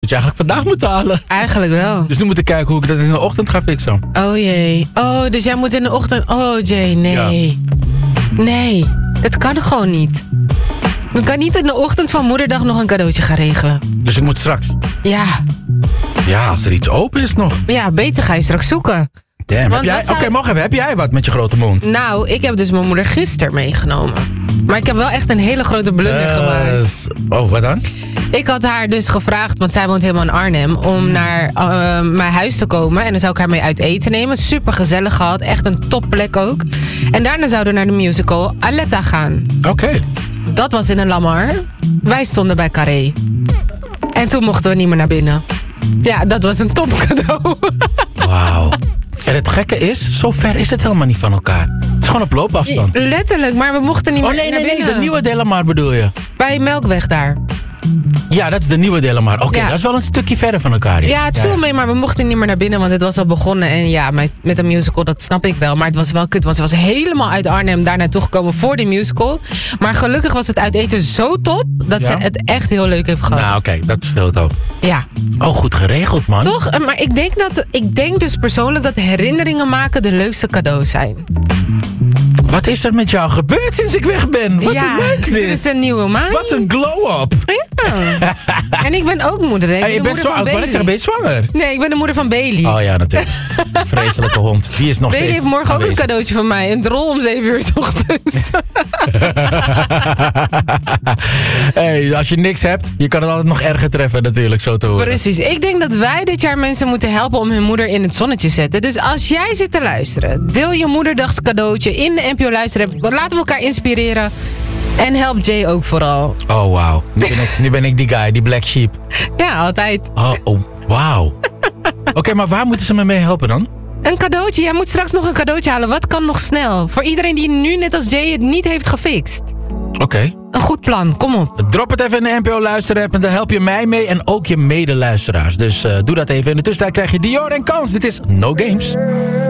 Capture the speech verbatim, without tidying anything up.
Dat je eigenlijk vandaag moet halen. Eigenlijk wel. Dus nu moet ik kijken hoe ik dat in de ochtend ga fixen. Oh jee. Oh, dus jij moet in de ochtend... Oh Jay, nee. Ja. Nee, het kan gewoon niet. Ik kan niet in de ochtend van moederdag nog een cadeautje gaan regelen. Dus ik moet straks? Ja. Ja, als er iets open is nog. Ja, beter ga je straks zoeken. Damn, heb jij... Oké, okay, mag even. Heb jij wat met je grote mond? Nou, ik heb dus mijn moeder gisteren meegenomen. Maar ik heb wel echt een hele grote blunder uh, gemaakt. Oh, wat dan? Ik had haar dus gevraagd, want zij woont helemaal in Arnhem, om naar uh, mijn huis te komen. En dan zou ik haar mee uit eten nemen. Super gezellig gehad. Echt een topplek ook. En daarna zouden we naar de musical Aletta gaan. Oké. Okay. Dat was in een Lamar. Wij stonden bij Carré. En toen mochten we niet meer naar binnen. Ja, dat was een topcadeau. Wauw. En het gekke is, zo ver is het helemaal niet van elkaar. Het is gewoon op loopafstand. Letterlijk, maar we mochten niet oh, meer nee, naar nee, binnen. Nee, de nieuwe Delamar bedoel je? Bij Melkweg daar. Ja, dat is de nieuwe Delamar. Oké, okay, ja. Dat is wel een stukje verder van elkaar. Ja, ja het viel ja. mee, maar we mochten niet meer naar binnen, want het was al begonnen. En ja, met, met een musical, dat snap ik wel. Maar het was wel kut, want ze was helemaal uit Arnhem daar naartoe gekomen voor de musical. Maar gelukkig was het uit eten zo top, dat ja. ze het echt heel leuk heeft gehad. Nou, oké, okay, dat scheelt ook. Ja. Oh, goed geregeld, man. Toch? Maar ik denk, dat, ik denk dus persoonlijk dat herinneringen maken de leukste cadeaus zijn. Wat is er met jou gebeurd sinds ik weg ben? Wat ja, leuk dit. Dit is een nieuwe maand. Wat een glow-up. Ja. En ik ben ook moeder. Hè? Hey, je bent zwanger. Ik zeg, ben je zwanger? Nee, ik ben de moeder van Bailey. Oh ja, natuurlijk. Vreselijke hond. Die is nog Bailey steeds heeft morgen aanwezig. ook een cadeautje van mij. Een drol om zeven uur 's ochtends. Hey, als je niks hebt, je kan het altijd nog erger treffen natuurlijk, zo te horen. Precies. Ik denk dat wij dit jaar mensen moeten helpen om hun moeder in het zonnetje te zetten. Dus als jij zit te luisteren, deel je moederdags cadeautje in de N P O Luisteren. Laten we elkaar inspireren. En help Jay ook vooral. Oh, wauw. Nu, nu ben ik die guy, die black sheep. Ja, altijd. Oh, oh wauw. Oké, okay, maar waar moeten ze me mee helpen dan? Een cadeautje. Jij moet straks nog een cadeautje halen. Wat kan nog snel? Voor iedereen die nu net als Jay het niet heeft gefixt. Oké. Okay. Een goed plan, kom op. Drop het even in de N P O Luisterapp en dan help je mij mee en ook je medeluisteraars. Dus uh, doe dat even. In de tussentijd krijg je Dior en Kans. Dit is No Games.